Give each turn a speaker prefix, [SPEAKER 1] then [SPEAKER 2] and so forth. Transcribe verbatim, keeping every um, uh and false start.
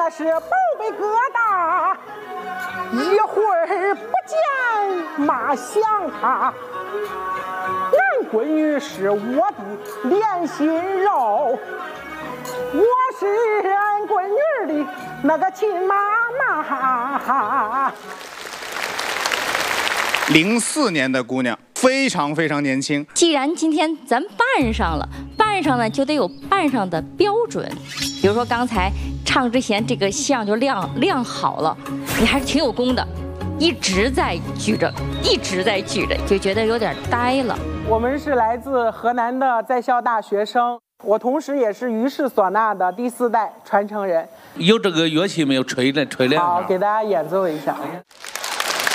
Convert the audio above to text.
[SPEAKER 1] 那是宝贝疙瘩，一会儿不见马想他。俺闺女是我的连心肉，我是俺闺女的那个亲妈妈。
[SPEAKER 2] 零四年的姑娘，非常非常年轻。
[SPEAKER 3] 既然今天咱办上了，办上呢就得有办上的标准。比如说刚才唱之前这个像就亮亮好了，你还是挺有功的，一直在举着，一直在举着，就觉得有点呆了。
[SPEAKER 1] 我们是来自河南的在校大学生，我同时也是于氏唢呐的第四代传承人。
[SPEAKER 4] 有这个乐器没有？吹来吹来。
[SPEAKER 1] 好，给大家演奏一下。